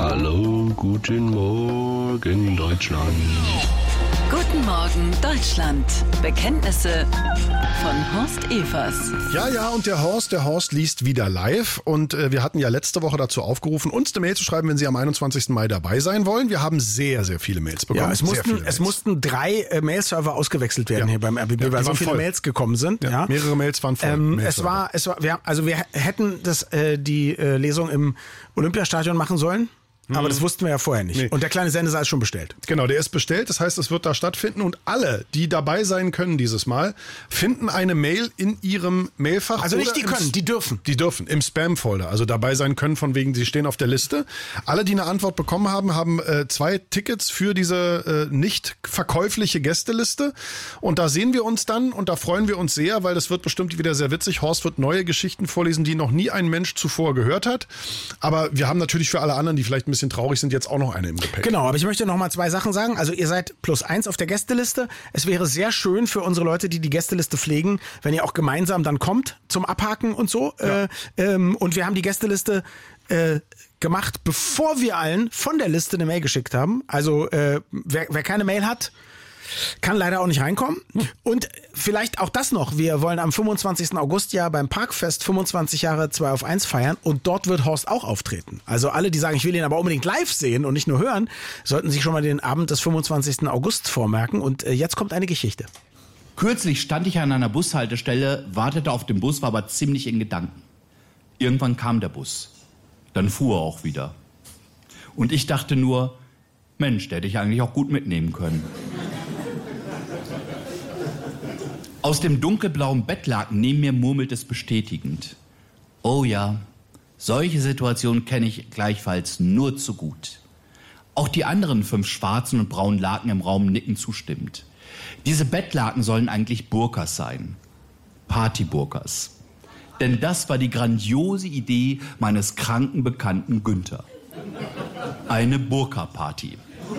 Hallo, guten Morgen, Deutschland. Guten Morgen, Deutschland. Bekenntnisse von Horst Evers. Ja, und der Horst liest wieder live. Und wir hatten ja letzte Woche dazu aufgerufen, uns eine Mail zu schreiben, wenn Sie am 21. Mai dabei sein wollen. Wir haben sehr, sehr viele Mails bekommen. Ja, es mussten 3 Mail-Server ausgewechselt werden hier beim RBB, weil so viele Mails gekommen sind. Ja. Mehrere Mails waren voll. Wir hätten die Lesung im Olympiastadion machen sollen. Aber das wussten wir ja vorher nicht. Nee. Und der kleine Sendesaal ist schon bestellt. Genau, der ist bestellt. Das heißt, es wird da stattfinden. Und alle, die dabei sein können dieses Mal, finden eine Mail in ihrem Mailfach. Also nicht die können, die dürfen. Die dürfen, im Spam-Folder. Also dabei sein können, von wegen, sie stehen auf der Liste. Alle, die eine Antwort bekommen haben, haben 2 Tickets für diese nicht verkäufliche Gästeliste. Und da sehen wir uns dann und da freuen wir uns sehr, weil das wird bestimmt wieder sehr witzig. Horst wird neue Geschichten vorlesen, die noch nie ein Mensch zuvor gehört hat. Aber wir haben natürlich für alle anderen, die vielleicht ein bisschen traurig sind, jetzt auch noch eine im Gepäck. Genau, aber ich möchte noch mal 2 Sachen sagen. Also ihr seid +1 auf der Gästeliste. Es wäre sehr schön für unsere Leute, die Gästeliste pflegen, wenn ihr auch gemeinsam dann kommt zum Abhaken und so. Ja. Und wir haben die Gästeliste gemacht, bevor wir allen von der Liste eine Mail geschickt haben. Also wer keine Mail hat, kann leider auch nicht reinkommen. Und vielleicht auch das noch. Wir wollen am 25. August ja beim Parkfest 25 Jahre 2 auf 1 feiern und dort wird Horst auch auftreten. Also alle, die sagen, ich will ihn aber unbedingt live sehen und nicht nur hören, sollten sich schon mal den Abend des 25. August vormerken. Und jetzt kommt eine Geschichte. Kürzlich stand ich an einer Bushaltestelle, wartete auf den Bus, war aber ziemlich in Gedanken. Irgendwann kam der Bus. Dann fuhr er auch wieder. Und ich dachte nur, Mensch, der hätte ich eigentlich auch gut mitnehmen können. Aus dem dunkelblauen Bettlaken neben mir murmelt es bestätigend. Oh ja, solche Situationen kenne ich gleichfalls nur zu gut. Auch die anderen 5 schwarzen und braunen Laken im Raum nicken zustimmend. Diese Bettlaken sollen eigentlich Burkas sein. Partyburkas. Denn das war die grandiose Idee meines kranken Bekannten Günther. Eine Burka-Party.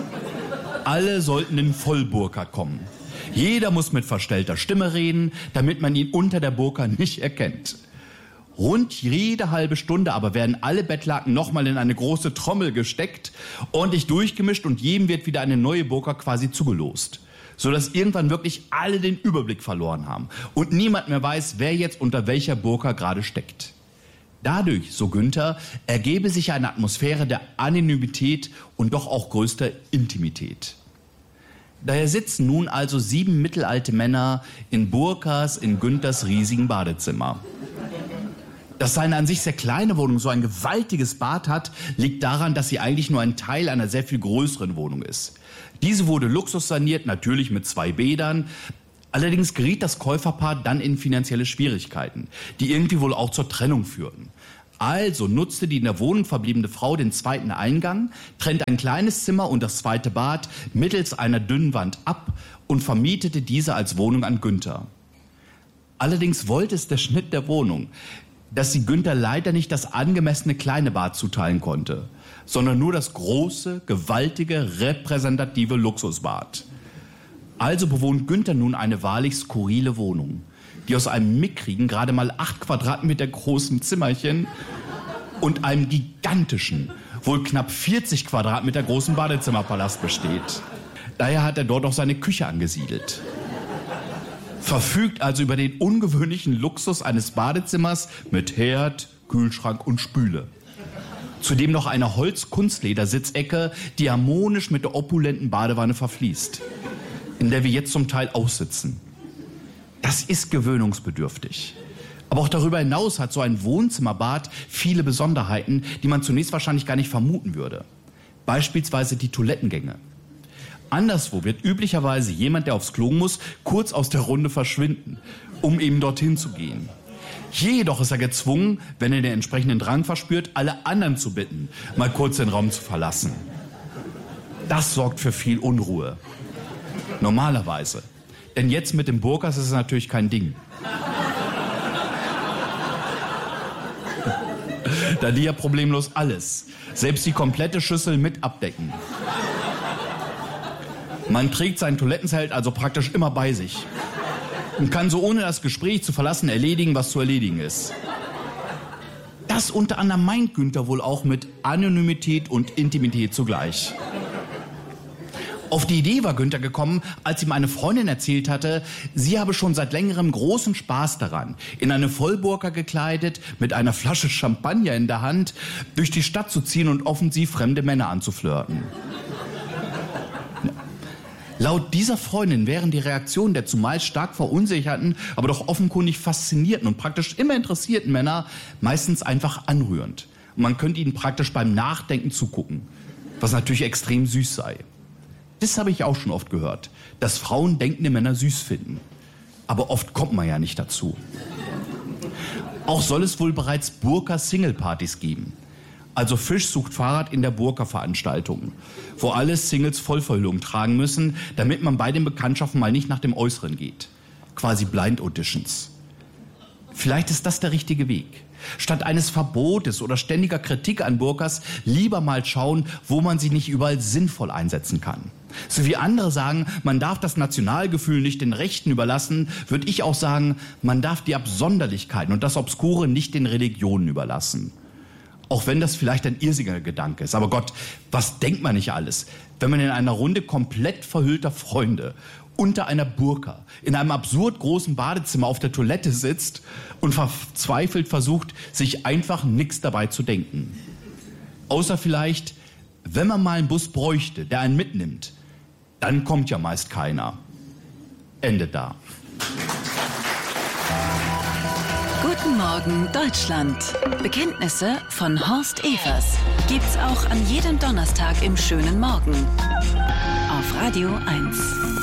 Alle sollten in Vollburka kommen. Jeder muss mit verstellter Stimme reden, damit man ihn unter der Burka nicht erkennt. Rund jede halbe Stunde aber werden alle Bettlaken nochmal in eine große Trommel gesteckt, ordentlich durchgemischt und jedem wird wieder eine neue Burka quasi zugelost. Sodass irgendwann wirklich alle den Überblick verloren haben und niemand mehr weiß, wer jetzt unter welcher Burka gerade steckt. Dadurch, so Günther, ergebe sich eine Atmosphäre der Anonymität und doch auch größter Intimität. Daher sitzen nun also 7 mittelalte Männer in Burkas in Günthers riesigen Badezimmer. Dass seine an sich sehr kleine Wohnung so ein gewaltiges Bad hat, liegt daran, dass sie eigentlich nur ein Teil einer sehr viel größeren Wohnung ist. Diese wurde luxussaniert, natürlich mit 2 Bädern. Allerdings geriet das Käuferpaar dann in finanzielle Schwierigkeiten, die irgendwie wohl auch zur Trennung führten. Also nutzte die in der Wohnung verbliebene Frau den zweiten Eingang, trennte ein kleines Zimmer und das zweite Bad mittels einer dünnen Wand ab und vermietete diese als Wohnung an Günther. Allerdings wollte es der Schnitt der Wohnung, dass sie Günther leider nicht das angemessene kleine Bad zuteilen konnte, sondern nur das große, gewaltige, repräsentative Luxusbad. Also bewohnt Günther nun eine wahrlich skurrile Wohnung, die aus einem mickrigen, gerade mal 8 Quadratmeter großen Zimmerchen und einem gigantischen, wohl knapp 40 Quadratmeter großen Badezimmerpalast besteht. Daher hat er dort auch seine Küche angesiedelt. Verfügt also über den ungewöhnlichen Luxus eines Badezimmers mit Herd, Kühlschrank und Spüle. Zudem noch eine Holz-Kunstleder-Sitzecke, die harmonisch mit der opulenten Badewanne verfließt, in der wir jetzt zum Teil aussitzen. Das ist gewöhnungsbedürftig. Aber auch darüber hinaus hat so ein Wohnzimmerbad viele Besonderheiten, die man zunächst wahrscheinlich gar nicht vermuten würde. Beispielsweise die Toilettengänge. Anderswo wird üblicherweise jemand, der aufs Klo muss, kurz aus der Runde verschwinden, um eben dorthin zu gehen. Hier jedoch ist er gezwungen, wenn er den entsprechenden Drang verspürt, alle anderen zu bitten, mal kurz den Raum zu verlassen. Das sorgt für viel Unruhe. Normalerweise. Denn jetzt mit dem Burkas ist es natürlich kein Ding. Da die ja problemlos alles, selbst die komplette Schüssel mit abdecken. Man trägt sein Toilettenzelt also praktisch immer bei sich und kann so ohne das Gespräch zu verlassen erledigen, was zu erledigen ist. Das unter anderem meint Günther wohl auch mit Anonymität und Intimität zugleich. Auf die Idee war Günther gekommen, als ihm eine Freundin erzählt hatte, sie habe schon seit längerem großen Spaß daran, in eine Vollburka gekleidet, mit einer Flasche Champagner in der Hand, durch die Stadt zu ziehen und offensiv fremde Männer anzuflirten. Laut dieser Freundin wären die Reaktionen der zumeist stark verunsicherten, aber doch offenkundig faszinierten und praktisch immer interessierten Männer meistens einfach anrührend. Und man könnte ihnen praktisch beim Nachdenken zugucken, was natürlich extrem süß sei. Das habe ich auch schon oft gehört, dass Frauen denkende Männer süß finden. Aber oft kommt man ja nicht dazu. Auch soll es wohl bereits Burka-Single-Partys geben. Also Fisch sucht Fahrrad in der Burka-Veranstaltung, wo alle Singles Vollverhüllung tragen müssen, damit man bei den Bekanntschaften mal nicht nach dem Äußeren geht. Quasi Blind Auditions. Vielleicht ist das der richtige Weg. Statt eines Verbotes oder ständiger Kritik an Burkas lieber mal schauen, wo man sie nicht überall sinnvoll einsetzen kann. So wie andere sagen, man darf das Nationalgefühl nicht den Rechten überlassen, würde ich auch sagen, man darf die Absonderlichkeiten und das Obskure nicht den Religionen überlassen. Auch wenn das vielleicht ein irrsinniger Gedanke ist. Aber Gott, was denkt man nicht alles, wenn man in einer Runde komplett verhüllter Freunde unter einer Burka in einem absurd großen Badezimmer auf der Toilette sitzt und verzweifelt versucht, sich einfach nichts dabei zu denken. Außer vielleicht, wenn man mal einen Bus bräuchte, der einen mitnimmt, dann kommt ja meist keiner. Ende da. Guten Morgen Deutschland. Bekenntnisse von Horst Evers. Gibt's auch an jedem Donnerstag im schönen Morgen. Auf Radio 1.